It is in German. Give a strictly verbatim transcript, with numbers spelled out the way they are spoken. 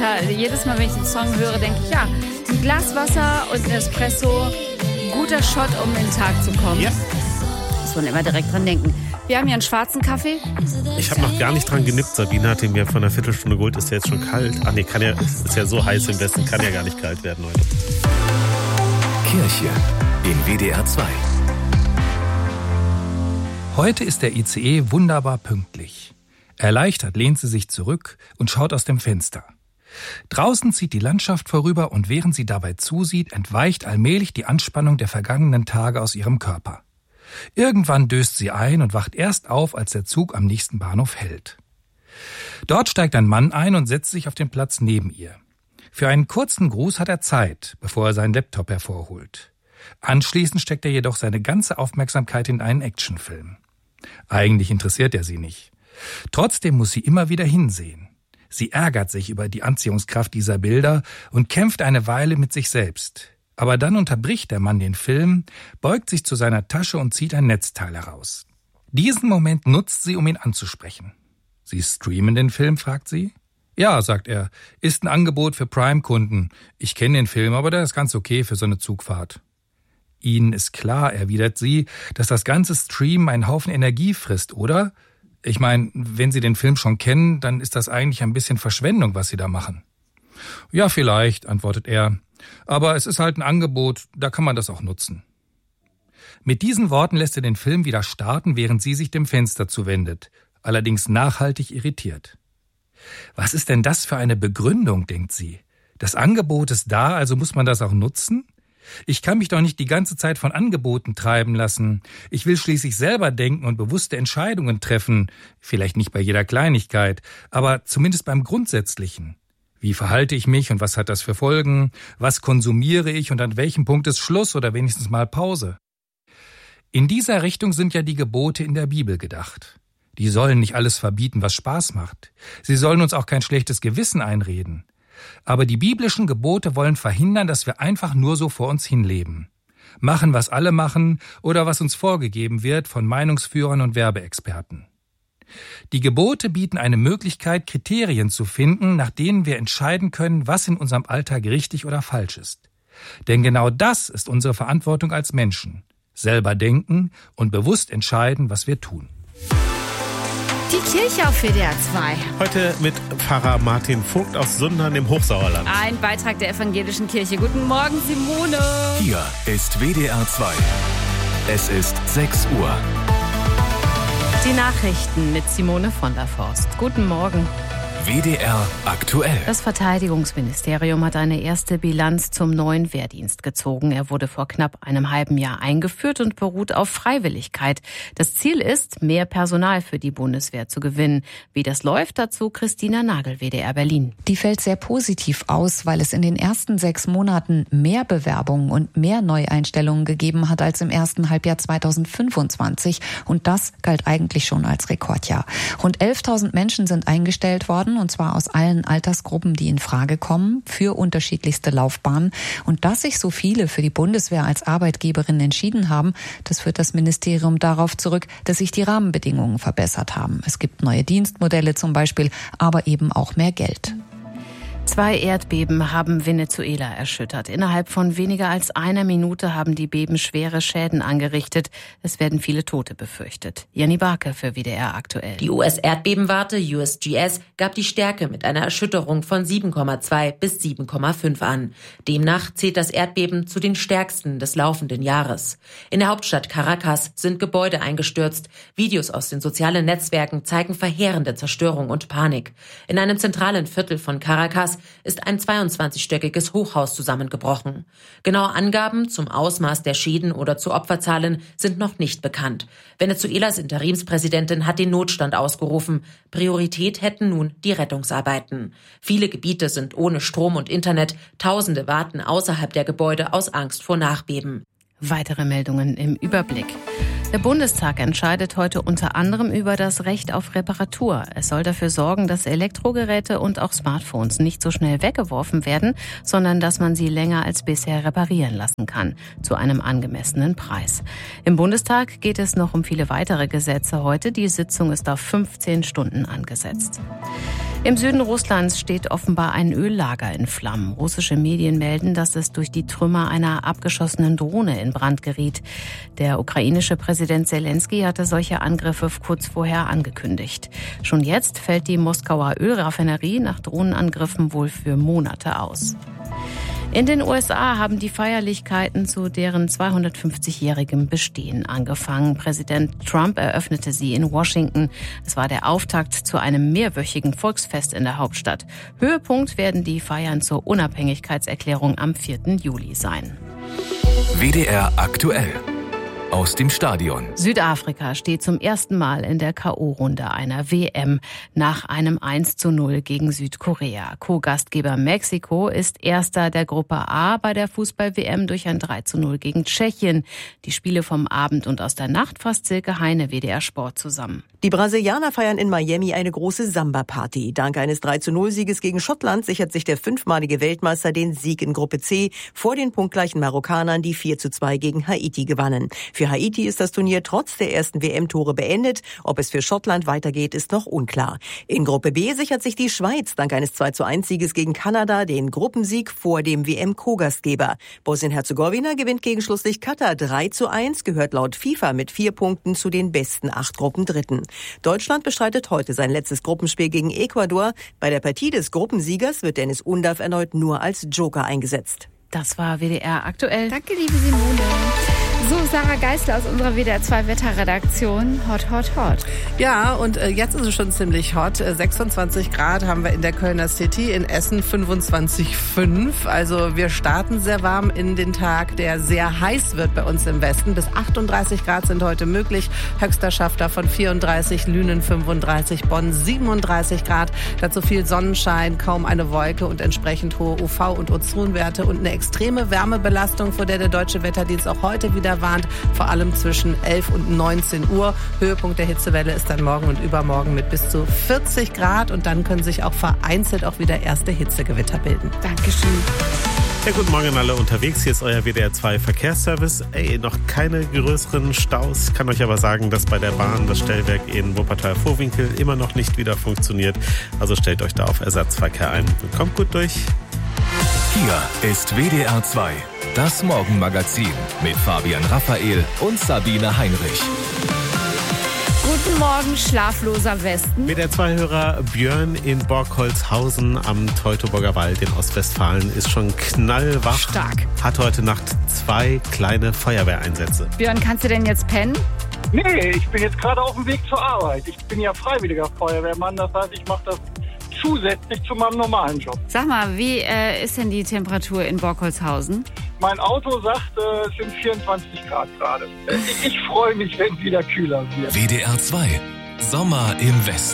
aber jedes Mal, wenn ich den Song höre, denke ich, ja, ein Glas Wasser und ein Espresso, guter Shot, um in den Tag zu kommen. Ja. Muss man immer direkt dran denken. Wir haben hier einen schwarzen Kaffee. Ich habe noch gar nicht dran genippt. Sabine hat ihn mir vor einer Viertelstunde geholt. Ist ja jetzt schon kalt. Ach nee, kann ja, ist ja so heiß im Westen, kann ja gar nicht kalt werden heute. Kirche in W D R zwei. Heute ist der I C E wunderbar pünktlich. Erleichtert lehnt sie sich zurück und schaut aus dem Fenster. Draußen zieht die Landschaft vorüber und während sie dabei zusieht, entweicht allmählich die Anspannung der vergangenen Tage aus ihrem Körper. Irgendwann döst sie ein und wacht erst auf, als der Zug am nächsten Bahnhof hält. Dort steigt ein Mann ein und setzt sich auf den Platz neben ihr. Für einen kurzen Gruß hat er Zeit, bevor er seinen Laptop hervorholt. Anschließend steckt er jedoch seine ganze Aufmerksamkeit in einen Actionfilm. Eigentlich interessiert er sie nicht. Trotzdem muss sie immer wieder hinsehen. Sie ärgert sich über die Anziehungskraft dieser Bilder und kämpft eine Weile mit sich selbst. Aber dann unterbricht der Mann den Film, beugt sich zu seiner Tasche und zieht ein Netzteil heraus. Diesen Moment nutzt sie, um ihn anzusprechen. »Sie streamen den Film?« fragt sie. »Ja«, sagt er, »ist ein Angebot für Prime-Kunden. Ich kenne den Film, aber der ist ganz okay für so eine Zugfahrt.« »Ihnen ist klar«, erwidert sie, »dass das ganze Streamen einen Haufen Energie frisst, oder? Ich meine, wenn Sie den Film schon kennen, dann ist das eigentlich ein bisschen Verschwendung, was Sie da machen.« »Ja, vielleicht«, antwortet er, »aber es ist halt ein Angebot, da kann man das auch nutzen.« Mit diesen Worten lässt er den Film wieder starten, während sie sich dem Fenster zuwendet, allerdings nachhaltig irritiert. Was ist denn das für eine Begründung, denkt sie. Das Angebot ist da, also muss man das auch nutzen? Ich kann mich doch nicht die ganze Zeit von Angeboten treiben lassen. Ich will schließlich selber denken und bewusste Entscheidungen treffen. Vielleicht nicht bei jeder Kleinigkeit, aber zumindest beim Grundsätzlichen. Wie verhalte ich mich und was hat das für Folgen? Was konsumiere ich und an welchem Punkt ist Schluss oder wenigstens mal Pause? In dieser Richtung sind ja die Gebote in der Bibel gedacht. Die sollen nicht alles verbieten, was Spaß macht. Sie sollen uns auch kein schlechtes Gewissen einreden. Aber die biblischen Gebote wollen verhindern, dass wir einfach nur so vor uns hinleben. Machen, was alle machen oder was uns vorgegeben wird von Meinungsführern und Werbeexperten. Die Gebote bieten eine Möglichkeit, Kriterien zu finden, nach denen wir entscheiden können, was in unserem Alltag richtig oder falsch ist. Denn genau das ist unsere Verantwortung als Menschen. Selber denken und bewusst entscheiden, was wir tun. Die Kirche auf W D R zwei. Heute mit Pfarrer Martin Vogt aus Sundern im Hochsauerland. Ein Beitrag der Evangelischen Kirche. Guten Morgen, Simone. Hier ist W D R zwei. Es ist sechs Uhr. Die Nachrichten mit Simone von der Forst. Guten Morgen. W D R aktuell. Das Verteidigungsministerium hat eine erste Bilanz zum neuen Wehrdienst gezogen. Er wurde vor knapp einem halben Jahr eingeführt und beruht auf Freiwilligkeit. Das Ziel ist, mehr Personal für die Bundeswehr zu gewinnen. Wie das läuft, dazu Christina Nagel, W D R Berlin. Die fällt sehr positiv aus, weil es in den ersten sechs Monaten mehr Bewerbungen und mehr Neueinstellungen gegeben hat als im ersten Halbjahr zweitausendfünfundzwanzig. Und das galt eigentlich schon als Rekordjahr. Rund elftausend Menschen sind eingestellt worden, und zwar aus allen Altersgruppen, die in Frage kommen, für unterschiedlichste Laufbahnen. Und dass sich so viele für die Bundeswehr als Arbeitgeberin entschieden haben, das führt das Ministerium darauf zurück, dass sich die Rahmenbedingungen verbessert haben. Es gibt neue Dienstmodelle zum Beispiel, aber eben auch mehr Geld. Zwei Erdbeben haben Venezuela erschüttert. Innerhalb von weniger als einer Minute haben die Beben schwere Schäden angerichtet. Es werden viele Tote befürchtet. Jenny Barke für W D R aktuell. Die U S-Erdbebenwarte U S G S gab die Stärke mit einer Erschütterung von sieben Komma zwei bis sieben Komma fünf an. Demnach zählt das Erdbeben zu den stärksten des laufenden Jahres. In der Hauptstadt Caracas sind Gebäude eingestürzt. Videos aus den sozialen Netzwerken zeigen verheerende Zerstörung und Panik. In einem zentralen Viertel von Caracas ist ein zweiundzwanzigstöckiges Hochhaus zusammengebrochen. Genaue Angaben zum Ausmaß der Schäden oder zu Opferzahlen sind noch nicht bekannt. Venezuelas Interimspräsidentin hat den Notstand ausgerufen. Priorität hätten nun die Rettungsarbeiten. Viele Gebiete sind ohne Strom und Internet. Tausende warten außerhalb der Gebäude aus Angst vor Nachbeben. Weitere Meldungen im Überblick. Der Bundestag entscheidet heute unter anderem über das Recht auf Reparatur. Es soll dafür sorgen, dass Elektrogeräte und auch Smartphones nicht so schnell weggeworfen werden, sondern dass man sie länger als bisher reparieren lassen kann, zu einem angemessenen Preis. Im Bundestag geht es noch um viele weitere Gesetze heute. Die Sitzung ist auf fünfzehn Stunden angesetzt. Im Süden Russlands steht offenbar ein Öllager in Flammen. Russische Medien melden, dass es durch die Trümmer einer abgeschossenen Drohne in Brand geriet. Der ukrainische Präsident Zelensky hatte solche Angriffe kurz vorher angekündigt. Schon jetzt fällt die Moskauer Ölraffinerie nach Drohnenangriffen wohl für Monate aus. In den U S A haben die Feierlichkeiten zu deren zweihundertfünfzigjährigem Bestehen angefangen. Präsident Trump eröffnete sie in Washington. Es war der Auftakt zu einem mehrwöchigen Volksfest in der Hauptstadt. Höhepunkt werden die Feiern zur Unabhängigkeitserklärung am vierten Juli sein. W D R aktuell. Aus dem Stadion. Südafrika steht zum ersten Mal in der K O-Runde einer W M nach einem eins zu null gegen Südkorea. Co-Gastgeber Mexiko ist Erster der Gruppe A bei der Fußball-W M durch ein drei zu null gegen Tschechien. Die Spiele vom Abend und aus der Nacht fasst Silke Heine, W D R Sport, zusammen. Die Brasilianer feiern in Miami eine große Samba-Party. Dank eines drei zu null Sieges gegen Schottland sichert sich der fünfmalige Weltmeister den Sieg in Gruppe C vor den punktgleichen Marokkanern, die vier zu zwei gegen Haiti gewannen. Für Haiti ist das Turnier trotz der ersten W M-Tore beendet. Ob es für Schottland weitergeht, ist noch unklar. In Gruppe B sichert sich die Schweiz dank eines zwei zu eins Sieges gegen Kanada den Gruppensieg vor dem W M-Co-Gastgeber. Bosnien-Herzegowina gewinnt gegen Schlusslicht Katar drei zu eins, gehört laut FIFA mit vier Punkten zu den besten acht Gruppendritten. Deutschland bestreitet heute sein letztes Gruppenspiel gegen Ecuador. Bei der Partie des Gruppensiegers wird Dennis Undav erneut nur als Joker eingesetzt. Das war W D R aktuell. Danke, liebe Simone. So, Sarah Geisler aus unserer W D R zwei Wetterredaktion. Hot, hot, hot. Ja, und äh, jetzt ist es schon ziemlich hot. Äh, sechsundzwanzig Grad haben wir in der Kölner City, in Essen fünfundzwanzig Komma fünf. Also wir starten sehr warm in den Tag, der sehr heiß wird bei uns im Westen. Bis achtunddreißig Grad sind heute möglich. Höchster Schafter von vierunddreißig, Lünen fünfunddreißig, Bonn siebenunddreißig Grad. Dazu viel Sonnenschein, kaum eine Wolke und entsprechend hohe U V- und Ozonwerte und eine extreme Wärmebelastung, vor der der Deutsche Wetterdienst auch heute wieder warnt, vor allem zwischen elf und neunzehn Uhr. Höhepunkt der Hitzewelle ist dann morgen und übermorgen mit bis zu vierzig Grad und dann können sich auch vereinzelt auch wieder erste Hitzegewitter bilden. Dankeschön. Ja, guten Morgen alle unterwegs. Hier ist euer W D R zwei Verkehrsservice. Ey, noch keine größeren Staus. Kann euch aber sagen, dass bei der Bahn das Stellwerk in Wuppertal-Vohwinkel immer noch nicht wieder funktioniert. Also stellt euch da auf Ersatzverkehr ein. Und kommt gut durch. Hier ist W D R zwei, das Morgenmagazin mit Fabian Raphael und Sabine Heinrich. Guten Morgen, schlafloser Westen. W D R zwei-Hörer Björn in Borkholzhausen am Teutoburger Wald in Ostwestfalen ist schon knallwach. Stark. Hat heute Nacht zwei kleine Feuerwehreinsätze. Björn, kannst du denn jetzt pennen? Nee, ich bin jetzt gerade auf dem Weg zur Arbeit. Ich bin ja freiwilliger Feuerwehrmann, das heißt, ich mache das zusätzlich zu meinem normalen Job. Sag mal, wie äh, ist denn die Temperatur in Borkholzhausen? Mein Auto sagt, äh, es sind vierundzwanzig Grad gerade. Ich, ich freue mich, wenn es wieder kühler wird. W D R zwei, Sommer im Westen.